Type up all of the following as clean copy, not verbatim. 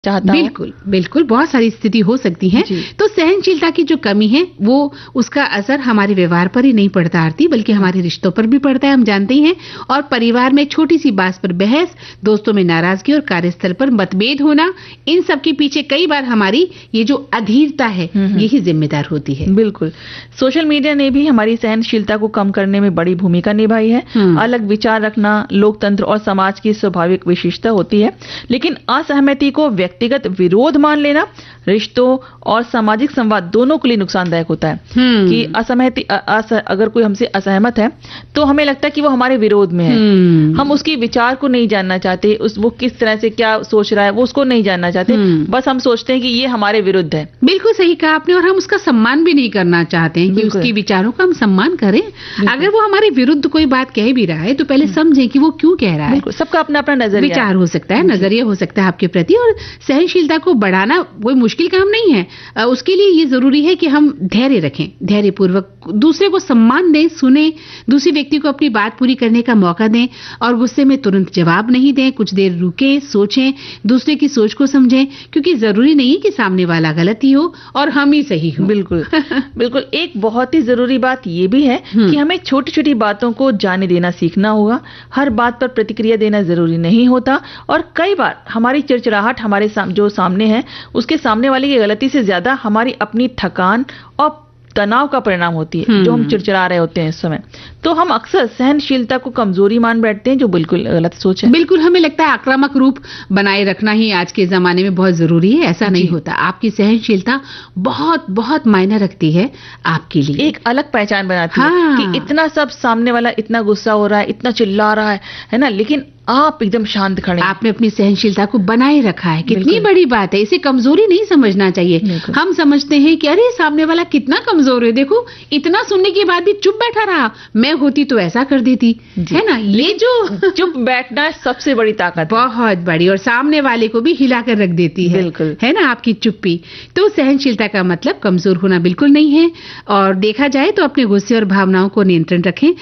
चाहता हूं। बिल्कुल बिल्कुल, बहुत सारी स्थिति हो सकती है। तो सहनशीलता की जो कमी है वो उसका असर हमारे व्यवहार पर ही नहीं पड़ता आरती, बल्कि हमारे रिश्तों पर भी पड़ता है, हम जानते ही हैं। और परिवार में छोटी सी बात पर बहस, दोस्तों में नाराजगी और कार्यस्थल पर मतभेद होना, इन सब के पीछे कई बार हमारी ये जो अधीरता है यही जिम्मेदार होती है। बिल्कुल, सोशल मीडिया ने भी हमारी सहनशीलता को कम करने में बड़ी भूमिका निभाई है। अलग विचार रखना लोकतंत्र और समाज की स्वाभाविक विशेषता होती है, लेकिन असहमति को व्यक्तिगत विरोध मान लेना रिश्तों और सामाजिक संवाद दोनों के लिए नुकसानदायक होता है। कि असहमति अगर कोई हमसे असहमत है तो हमें लगता है कि वो हमारे विरोध में है। हम उसके विचार को नहीं जानना चाहते, वो किस तरह से क्या सोच रहा है वो उसको नहीं जानना चाहते, बस हम सोचते हैं कि ये हमारे विरुद्ध है। बिल्कुल सही कहा आपने, और हम उसका सम्मान भी नहीं करना चाहते हैं कि उसके विचारों का हम सम्मान करें। अगर वो हमारे विरुद्ध कोई बात कह भी रहा है तो पहले समझें कि वो क्यों कह रहा है। सबका अपना अपना नजरिया विचार हो सकता है, नजरिया हो सकता है आपके प्रति, और सहनशीलता को बढ़ाना कोई मुश्किल काम नहीं है। उसके लिए ये जरूरी है कि हम धैर्य रखें, धैर्य पूर्वक दूसरे को सम्मान दें, सुने, दूसरे व्यक्ति को अपनी बात पूरी करने का मौका दें और गुस्से में तुरंत जवाब नहीं दें। कुछ देर रुके, सोचें, दूसरे की सोच को समझें, क्योंकि जरूरी नहीं है कि सामने वाला गलत ही हो और हम ही सही हो। बिल्कुल बिल्कुल, एक बहुत ही जरूरी बात ये भी है कि हमें छोटी छोटी बातों को जाने देना सीखना होगा। हर बात पर प्रतिक्रिया देना जरूरी नहीं होता, और कई बार हमारी चिड़चिड़ाहट हमारे जो सामने है उसके सामने वाले की गलती से ज्यादा हमारी अपनी थकान और तनाव का परिणाम होती है, जो हम चिड़चिड़ा रहे होते हैं इस समय। तो हम अक्सर सहनशीलता को कमजोरी मान बैठते हैं, जो बिल्कुल गलत सोच है। बिल्कुल, हमें लगता है आक्रामक रूप बनाए रखना ही आज के जमाने में बहुत जरूरी है। ऐसा नहीं होता। आपकी सहनशीलता बहुत बहुत मायने रखती है आपके लिए, एक अलग पहचान बनाती है कि इतना सब सामने वाला इतना गुस्सा हो रहा है, इतना चिल्ला रहा है ना, लेकिन आप एकदम शांत खड़े, आपने अपनी सहनशीलता को बनाए रखा है। कितनी बड़ी बात है, इसे कमजोरी नहीं समझना चाहिए। हम समझते हैं कि अरे सामने वाला कितना कमजोर है, देखो इतना सुनने के बाद भी चुप बैठा रहा, मैं होती तो ऐसा कर देती, है ना। ये जो चुप बैठना सबसे बड़ी ताकत, बहुत बड़ी, और सामने वाले को भी हिलाकर रख देती है, बिल्कुल, है ना, आपकी चुप्पी। तो सहनशीलता का मतलब कमजोर होना बिल्कुल नहीं है। और देखा जाए तो अपने गुस्से और भावनाओं को नियंत्रण रखें।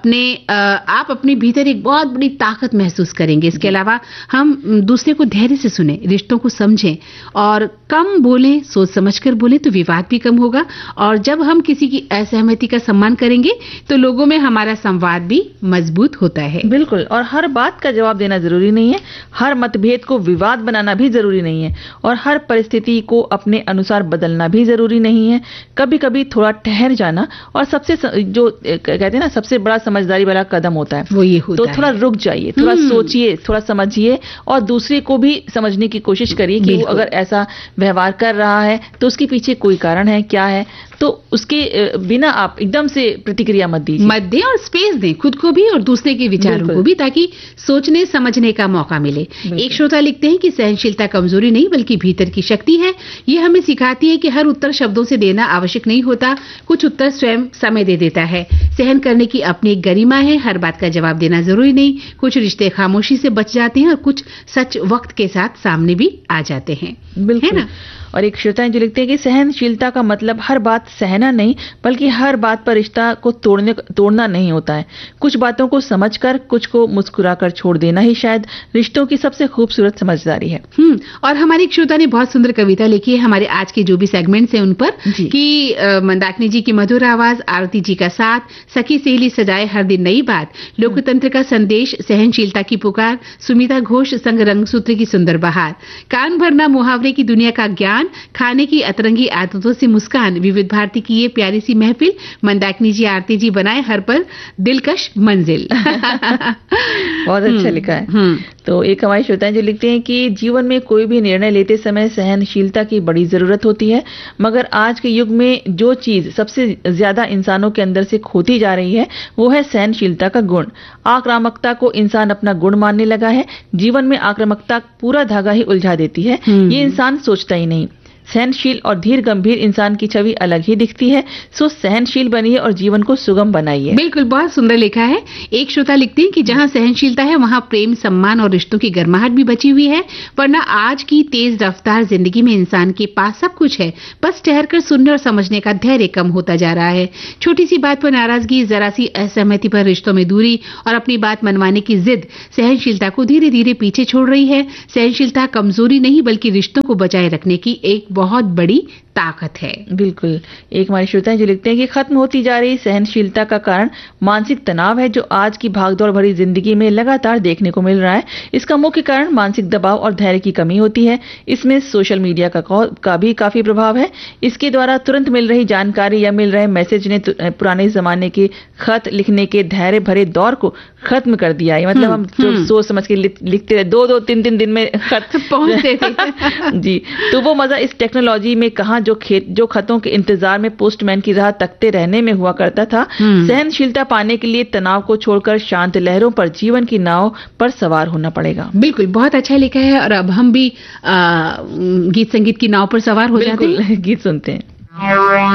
आप अपने भीतर एक बहुत बड़ी ताकत महसूस करेंगे। इसके अलावा हम दूसरे को धैर्य से सुने, रिश्तों को समझें और कम बोलें, सोच समझकर बोलें तो विवाद भी कम होगा। और जब हम किसी की असहमति का सम्मान करेंगे तो लोगों में हमारा संवाद भी मजबूत होता है। बिल्कुल, और हर बात का जवाब देना जरूरी नहीं है, हर मतभेद को विवाद बनाना भी जरूरी नहीं है, और हर परिस्थिति को अपने अनुसार बदलना भी जरूरी नहीं है। कभी कभी थोड़ा ठहर जाना और सबसे जो कहते हैं ना सबसे बड़ा समझदारी वाला कदम होता है, वो ये होता है। तो थोड़ा रुक जाइए, थोड़ा सोचिए, थोड़ा समझिए और दूसरे को भी समझने की कोशिश करिए कि वो अगर ऐसा व्यवहार कर रहा है तो उसके पीछे कोई कारण है, क्या है। तो उसके बिना आप एकदम से प्रतिक्रिया मत दें, और स्पेस दें खुद को भी और दूसरे के विचारों को भी, ताकि सोचने समझने का मौका मिले। एक श्रोता लिखते हैं कि सहनशीलता कमजोरी नहीं बल्कि भीतर की शक्ति है। ये हमें सिखाती है कि हर उत्तर शब्दों से देना आवश्यक नहीं होता, कुछ उत्तर स्वयं समय दे देता है। सहन करने की अपनी एक गरिमा है, हर बात का जवाब देना जरूरी नहीं। कुछ रिश्ते खामोशी से बच जाते हैं और कुछ सच वक्त के साथ सामने भी आ जाते हैं, है ना। और एक श्रोता जो लिखते हैं कि सहनशीलता का मतलब हर बात सहना नहीं बल्कि हर बात पर रिश्ता को तोड़ना नहीं होता है। कुछ बातों को समझकर, कुछ को मुस्कुराकर छोड़ देना ही शायद रिश्तों की सबसे खूबसूरत समझदारी है। और हमारी एक श्रोता ने बहुत सुंदर कविता लिखी है हमारे आज के जो भी सेगमेंट्स हैं उन पर, कि मंदाकिनी जी की मधुर आवाज, आरती जी का साथ, सखी सहेली सजाए हर दिन नई बात, लोकतंत्र का संदेश, सहनशीलता की पुकार, सुमिता घोष संग रंगसूत्र की सुंदर बहार, कान भरना मुहावरे की दुनिया का ज्ञान, खाने की अतरंगी आदतों से मुस्कान, विविध भारती की ये प्यारी सी महफिल, मंदाकिनी जी आरती जी बनाए हर पल दिलकश मंजिल। बहुत अच्छा लिखा है। तो एक हमारे श्रोता जो लिखते हैं कि जीवन में कोई भी निर्णय लेते समय सहनशीलता की बड़ी जरूरत होती है, मगर आज के युग में जो चीज सबसे ज्यादा इंसानों के अंदर से खोती जा रही है वो है सहनशीलता का गुण। आक्रामकता को इंसान अपना गुण मानने लगा है। जीवन में आक्रामकता पूरा धागा ही उलझा देती है, ये इंसान सोचता ही नहीं। सहनशील और धीर गंभीर इंसान की छवि अलग ही दिखती है। सो सहनशील बनिए और जीवन को सुगम बनाइए। बिल्कुल, बहुत सुंदर लिखा है। एक श्रोता लिखते हैं कि जहां सहनशीलता है वहां प्रेम, सम्मान और रिश्तों की गर्माहट भी बची हुई है, वरना आज की तेज रफ्तार जिंदगी में इंसान के पास सब कुछ है, बस ठहरकर सुनने और समझने का धैर्य कम होता जा रहा है। छोटी सी बात पर नाराजगी, जरा सी असहमति पर रिश्तों में दूरी और अपनी बात मनवाने की जिद सहनशीलता को धीरे धीरे पीछे छोड़ रही है। सहनशीलता कमजोरी नहीं बल्कि रिश्तों को बचाए रखने की एक बहुत बड़ी ताकत है। बिल्कुल। एक हमारे श्रोता हैं जो लिखते हैं कि खत्म होती जा रही सहनशीलता का कारण मानसिक तनाव है, जो आज की भागदौड़ भरी जिंदगी में लगातार देखने को मिल रहा है। इसका मुख्य कारण मानसिक दबाव और धैर्य की कमी होती है। इसमें सोशल मीडिया का भी काफी प्रभाव है। इसके द्वारा तुरंत मिल रही जानकारी या मिल रहे मैसेज ने पुराने जमाने के खत लिखने के धैर्य भरे दौर को खत्म कर दिया है। मतलब हम सोच समझ के लिखते रहे, 2-3 दिन में खत पहुंचते थे। जी, तो वो मजा इस टेक्नोलॉजी में कहां जो खतों के इंतजार में पोस्टमैन की राह तकते रहने में हुआ करता था। सहनशीलता पाने के लिए तनाव को छोड़कर शांत लहरों पर जीवन की नाव पर सवार होना पड़ेगा। बिल्कुल, बहुत अच्छा लिखा है। और अब हम भी गीत संगीत की नाव पर सवार हो जाते हैं, गीत सुनते हैं।